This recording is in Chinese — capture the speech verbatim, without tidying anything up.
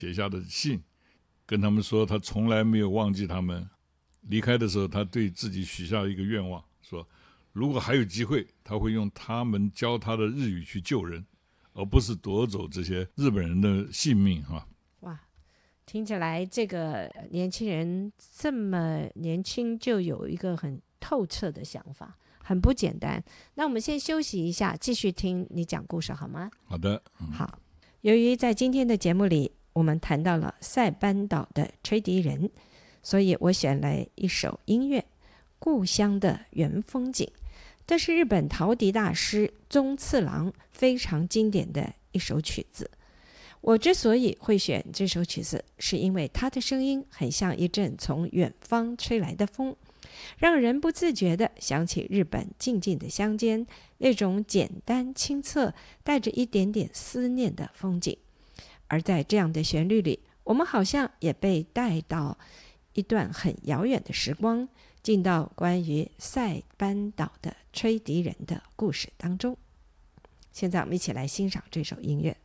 写下的信，跟他们说他从来没有忘记他们。离开的时候，他对自己许下一个愿望，说如果还有机会，他会用他们教他的日语去救人，而不是夺走这些日本人的性命。 哇，听起来这个年轻人这么年轻就有一个很透彻的想法，很不简单。那我们先休息一下，继续听你讲故事好吗？ 好的、 嗯、好。由于在今天的节目里我们谈到了塞班岛的吹笛人，所以我选了一首音乐《故乡的原风景》，这是日本陶笛大师宗次郎非常经典的一首曲子。我之所以会选这首曲子，是因为它的声音很像一阵从远方吹来的风，让人不自觉地想起日本静静的乡间那种简单清澈带着一点点思念的风景。而在这样的旋律里，我们好像也被带到一段很遥远的时光，进到关于塞班岛的吹笛人的故事当中。现在我们一起来欣赏这首音乐。